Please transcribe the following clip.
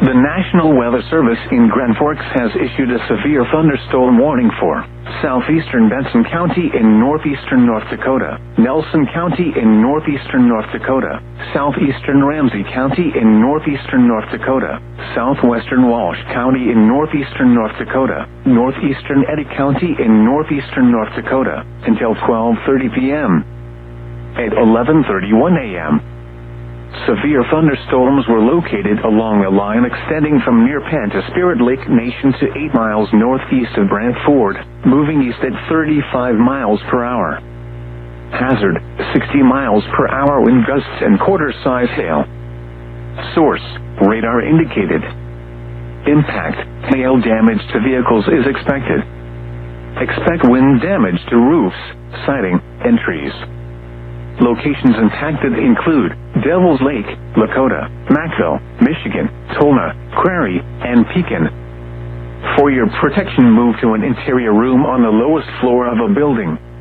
The National Weather Service in Grand Forks has issued a severe thunderstorm warning for southeastern Benson County in northeastern North Dakota, Nelson County in northeastern North Dakota, southeastern Ramsey County in northeastern North Dakota, southwestern Walsh County in northeastern North Dakota, northeastern Eddy County in northeastern North Dakota, until 12:30 p.m. At 11:31 a.m., severe thunderstorms were located along a line extending from near Penn to Spirit Lake Nation to 8 miles northeast of Brantford, moving east at 35 miles per hour. Hazard, 60 miles per hour wind gusts and quarter-size hail. Source, radar indicated. Impact, hail damage to vehicles is expected. Expect wind damage to roofs, siding, and trees. Locations impacted include Devil's Lake, Lakota, Mackville, Michigan, Tolna, Quarry, and Pekin. For your protection, move to an interior room on the lowest floor of a building.